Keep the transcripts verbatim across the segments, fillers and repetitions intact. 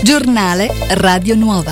Giornale Radio Nuova.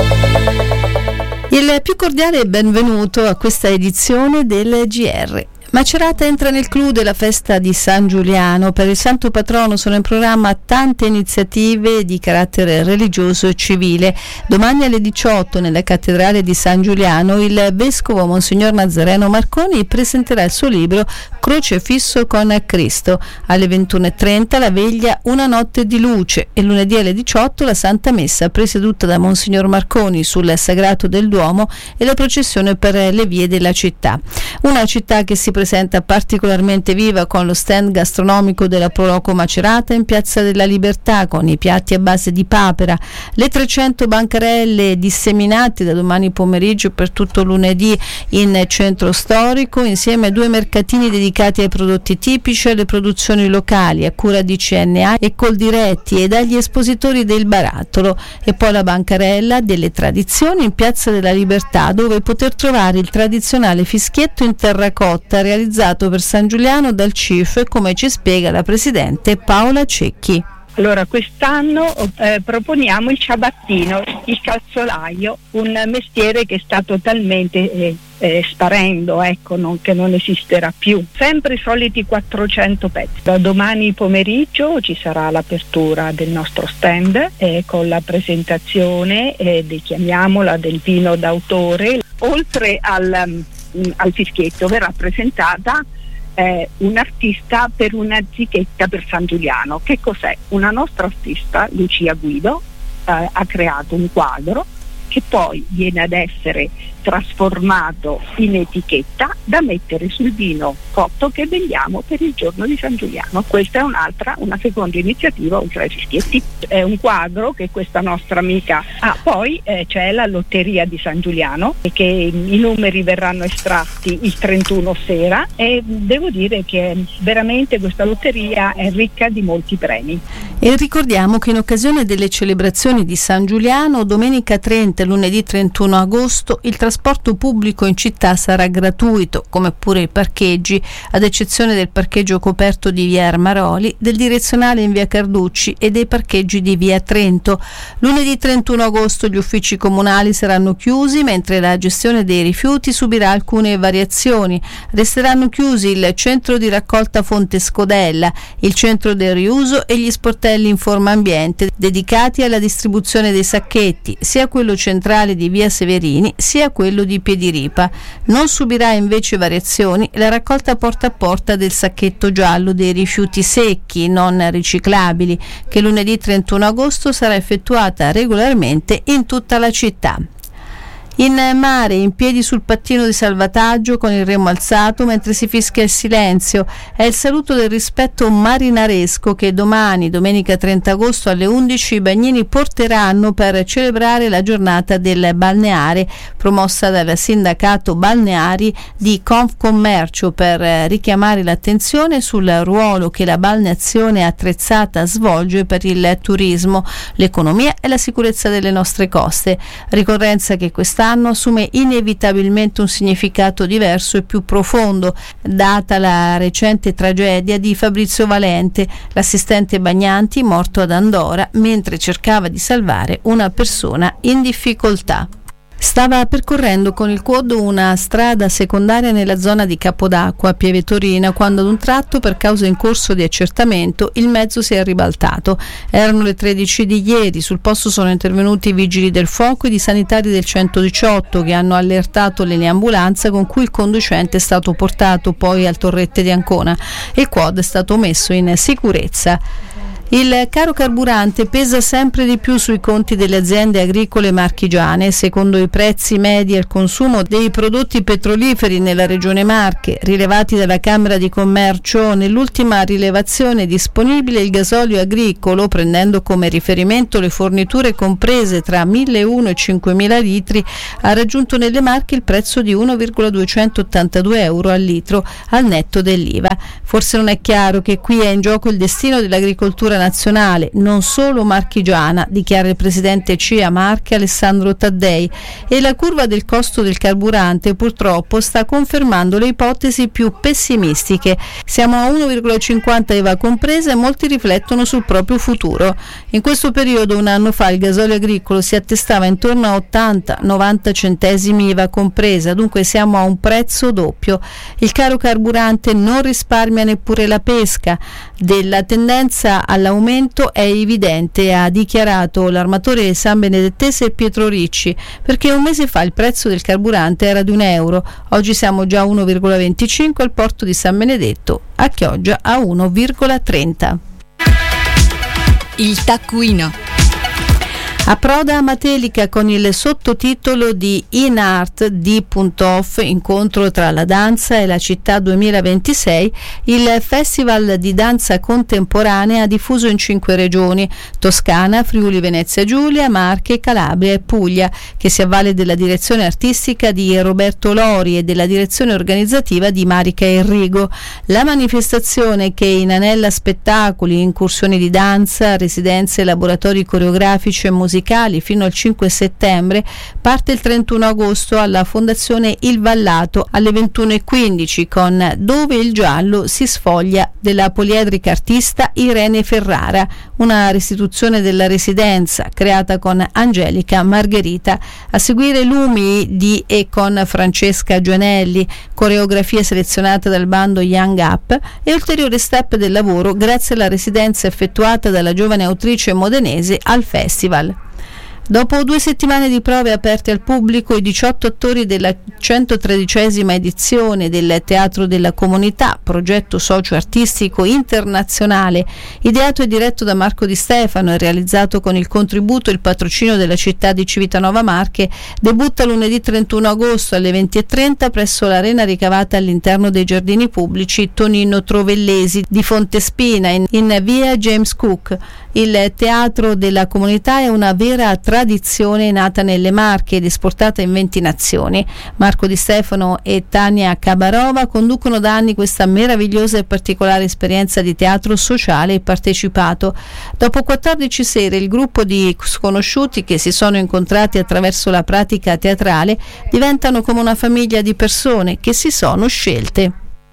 Il più cordiale benvenuto a questa edizione del G R. Macerata entra nel clou della festa di San Giuliano. Per il santo patrono sono in programma tante iniziative di carattere religioso e civile. Domani alle diciotto nella cattedrale di San Giuliano il vescovo Monsignor Nazareno Marconi presenterà il suo libro Crocefisso con Cristo. Alle ventuno e trenta la veglia Una notte di luce e lunedì alle diciotto la Santa Messa presieduta da Monsignor Marconi sul Sagrato del Duomo e la processione per le vie della città. Una città che si presenta particolarmente viva con lo stand gastronomico della Proloco Macerata in Piazza della Libertà con i piatti a base di papera, le trecento bancarelle disseminate da domani pomeriggio per tutto lunedì in centro storico insieme a due mercatini dedicati ai prodotti tipici e alle produzioni locali a cura di C N A e Coldiretti e dagli espositori del Barattolo, e poi la bancarella delle tradizioni in Piazza della Libertà dove poter trovare il tradizionale fischietto in terracotta realizzato per San Giuliano dal C I F, come ci spiega la presidente Paola Cecchi. Allora, quest'anno eh, proponiamo il ciabattino, il calzolaio, un mestiere che sta totalmente eh, eh, sparendo, ecco, non, che non esisterà più. Sempre i soliti quattrocento pezzi. Da domani pomeriggio ci sarà l'apertura del nostro stand eh, con la presentazione, eh, de, chiamiamola, del vino d'autore. Oltre al... Um, al fischietto verrà presentata eh, un artista per una zichetta per San Giuliano. Che cos'è? Una nostra artista, Lucia Guido, eh, ha creato un quadro che poi viene ad essere trasformato in etichetta da mettere sul vino cotto che vendiamo per il giorno di San Giuliano. Questa è un'altra, una seconda iniziativa oltre ai fischietti. È un quadro che questa nostra amica ha. Ah, poi eh, c'è la lotteria di San Giuliano e che i numeri verranno estratti il trentuno sera e devo dire che veramente questa lotteria è ricca di molti premi. E ricordiamo che in occasione delle celebrazioni di San Giuliano domenica trenta e lunedì trentuno agosto il trasporto pubblico in città sarà gratuito, come pure i parcheggi, ad eccezione del parcheggio coperto di via Armaroli, del direzionale in via Carducci e dei parcheggi di via Trento. Lunedì trentuno agosto gli uffici comunali saranno chiusi, mentre la gestione dei rifiuti subirà alcune variazioni. Resteranno chiusi il centro di raccolta Fonte Scodella, il centro del riuso e gli sportelli in forma ambiente dedicati alla distribuzione dei sacchetti, sia quello centrale di via Severini sia quello di Piediripa. Non subirà invece variazioni la raccolta porta a porta del sacchetto giallo dei rifiuti secchi non riciclabili, che lunedì trentuno agosto sarà effettuata regolarmente in tutta la città. In mare, in piedi sul pattino di salvataggio con il remo alzato mentre si fischia il silenzio. È il saluto del rispetto marinaresco che domani, domenica trenta agosto alle undici, i bagnini porteranno per celebrare la giornata del balneare, promossa dal sindacato balneari di Confcommercio per richiamare l'attenzione sul ruolo che la balneazione attrezzata svolge per il turismo, l'economia e la sicurezza delle nostre coste. Ricorrenza che quest'anno assume inevitabilmente un significato diverso e più profondo, data la recente tragedia di Fabrizio Valente, l'assistente bagnanti morto ad Andora mentre cercava di salvare una persona in difficoltà. Stava percorrendo con il quad una strada secondaria nella zona di Capodacqua, Pieve Torina, quando ad un tratto, per causa in corso di accertamento, il mezzo si è ribaltato. Erano le tredici di ieri, sul posto sono intervenuti i vigili del fuoco e i sanitari del centodiciotto che hanno allertato l'eliambulanza con cui il conducente è stato portato poi al Torrette di Ancona e il quad è stato messo in sicurezza. Il caro carburante pesa sempre di più sui conti delle aziende agricole marchigiane. Secondo i prezzi medi al consumo dei prodotti petroliferi nella regione Marche, rilevati dalla Camera di Commercio, nell'ultima rilevazione disponibile il gasolio agricolo, prendendo come riferimento le forniture comprese tra milleuno e cinquemila litri, ha raggiunto nelle Marche il prezzo di uno virgola duecentottantadue euro al litro, al netto dell'I V A. Forse non è chiaro che qui è in gioco il destino dell'agricoltura nazionale, non solo marchigiana, dichiara il presidente C I A Marche Alessandro Taddei, e la curva del costo del carburante purtroppo sta confermando le ipotesi più pessimistiche. Siamo a uno virgola cinquanta E V A compresa e molti riflettono sul proprio futuro. In questo periodo, un anno fa, il gasolio agricolo si attestava intorno a ottanta novanta centesimi I V A compresa, dunque siamo a un prezzo doppio. Il caro carburante non risparmia neppure la pesca. Della tendenza all'aumento è evidente, ha dichiarato l'armatore sanbenedettese Pietro Ricci, perché un mese fa il prezzo del carburante era di un euro, oggi siamo già a uno virgola venticinque, al porto di San Benedetto, a Chioggia a uno virgola trenta. Il taccuino. Approda a Matelica con il sottotitolo di In Art D.Off, incontro tra la danza e la città duemilaventisei, il festival di danza contemporanea diffuso in cinque regioni: Toscana, Friuli Venezia Giulia, Marche, Calabria e Puglia, che si avvale della direzione artistica di Roberto Lori e della direzione organizzativa di Marica Enrigo. La manifestazione, che inanella spettacoli, incursioni di danza, residenze, laboratori coreografici e musicali fino al cinque settembre, parte il trentuno agosto alla Fondazione Il Vallato alle ventuno e quindici con Dove il giallo si sfoglia, della poliedrica artista Irene Ferrara, una restituzione della residenza creata con Angelica Margherita. A seguire Lumi di e con Francesca Gianelli, coreografia selezionata dal bando Young Up e ulteriore step del lavoro grazie alla residenza effettuata dalla giovane autrice modenese al festival. Dopo due settimane di prove aperte al pubblico, i diciotto attori della centotredicesima edizione del Teatro della Comunità, progetto socio-artistico internazionale, ideato e diretto da Marco Di Stefano e realizzato con il contributo e il patrocinio della città di Civitanova Marche, debutta lunedì trentuno agosto alle venti e trenta presso l'arena ricavata all'interno dei giardini pubblici Tonino Trovellesi di Fontespina, in, in via James Cook. Il Teatro della Comunità è una vera tradizione nata nelle Marche ed esportata in venti nazioni. Marco Di Stefano e Tania Cabarova conducono da anni questa meravigliosa e particolare esperienza di teatro sociale e partecipato. Dopo quattordici sere, il gruppo di sconosciuti che si sono incontrati attraverso la pratica teatrale diventano come una famiglia di persone che si sono scelte.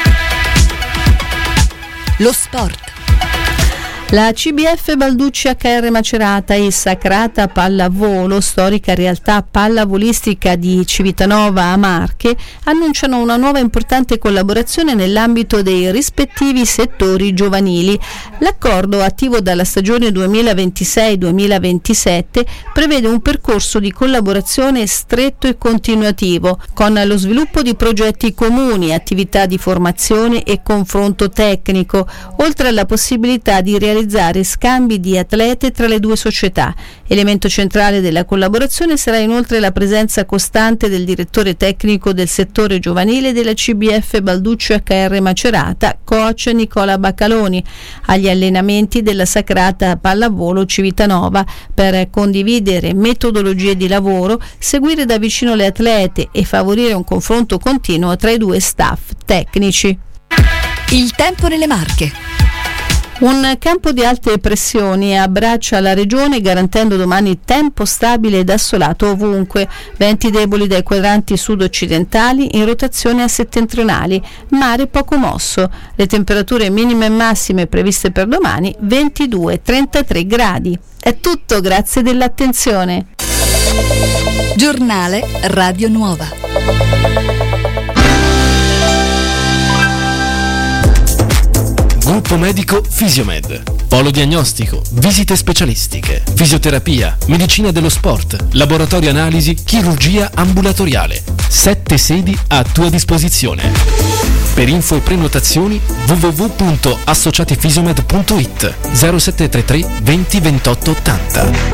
Lo sport. La C B F Balducci H R Macerata e Sacrata Pallavolo, storica realtà pallavolistica di Civitanova a Marche, annunciano una nuova importante collaborazione nell'ambito dei rispettivi settori giovanili. L'accordo, attivo dalla stagione duemilaventisei duemilaventisette, prevede un percorso di collaborazione stretto e continuativo, con lo sviluppo di progetti comuni, attività di formazione e confronto tecnico, oltre alla possibilità di realizzare realizzare scambi di atlete tra le due società. Elemento centrale della collaborazione sarà inoltre la presenza costante del direttore tecnico del settore giovanile della C B F Balducci H R Macerata, coach Nicola Baccaloni, agli allenamenti della Sacrata Pallavolo Civitanova, per condividere metodologie di lavoro, seguire da vicino le atlete e favorire un confronto continuo tra i due staff tecnici. Il tempo nelle Marche. Un campo di alte pressioni abbraccia la regione, garantendo domani tempo stabile ed assolato ovunque, venti deboli dai quadranti sud-occidentali in rotazione a settentrionali, mare poco mosso. Le temperature minime e massime previste per domani ventidue trentatré gradi. È tutto, grazie dell'attenzione. Giornale Radio Nuova. Gruppo medico Fisiomed, polo diagnostico, visite specialistiche, fisioterapia, medicina dello sport, laboratorio analisi, chirurgia ambulatoriale. Sette sedi a tua disposizione. Per info e prenotazioni w w w punto associatifisiomed punto it zero sette tre tre venti ventotto ottanta.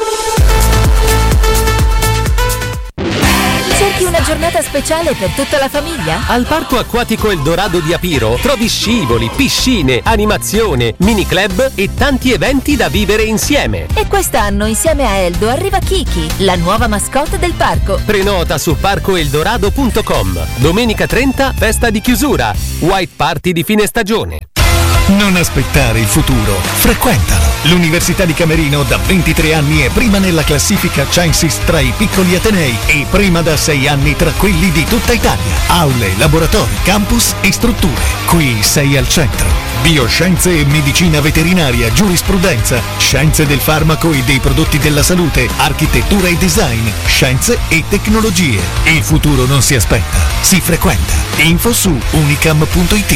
Cerchi una giornata speciale per tutta la famiglia? Al Parco Acquatico Eldorado di Apiro trovi scivoli, piscine, animazione, mini club e tanti eventi da vivere insieme. E quest'anno insieme a Eldo arriva Kiki, la nuova mascotte del parco. Prenota su parco eldorado punto com. Domenica trenta, festa di chiusura. White Party di fine stagione. Non aspettare il futuro, frequentalo. L'Università di Camerino da ventitré anni è prima nella classifica Censis tra i piccoli atenei e prima da sei anni tra quelli di tutta Italia. Aule, laboratori, campus e strutture. Qui sei al centro. Bioscienze e medicina veterinaria, giurisprudenza, scienze del farmaco e dei prodotti della salute, architettura e design, scienze e tecnologie. Il futuro non si aspetta, si frequenta. Info su unicam punto it.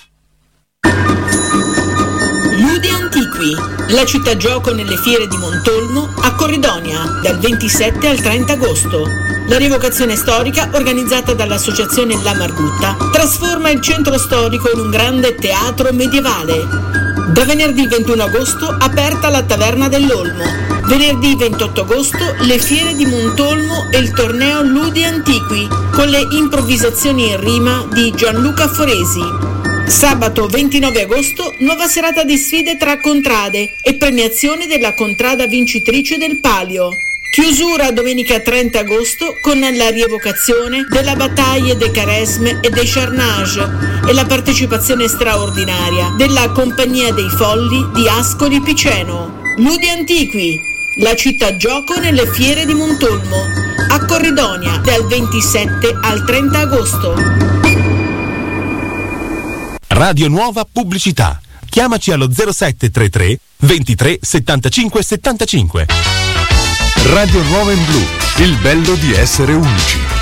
Ludi Antiqui, la città gioco nelle fiere di Montolmo a Corridonia, dal ventisette al trenta agosto. La rievocazione storica, organizzata dall'associazione La Margutta, trasforma il centro storico in un grande teatro medievale. Da venerdì ventuno agosto aperta la Taverna dell'Olmo. Venerdì ventotto agosto le fiere di Montolmo e il torneo Ludi Antiqui con le improvvisazioni in rima di Gianluca Foresi. Sabato ventinove agosto nuova serata di sfide tra contrade e premiazione della contrada vincitrice del Palio. Chiusura domenica trenta agosto con la rievocazione della battaglia dei Caresme e dei Charnage e la partecipazione straordinaria della Compagnia dei Folli di Ascoli Piceno. Ludi Antiqui, la città gioco nelle fiere di Montolmo, a Corridonia dal ventisette al trenta agosto. Radio Nuova Pubblicità. Chiamaci allo zero sette tre tre ventitré settantacinque settantacinque. Radio Nuova in Blu, il bello di essere unici.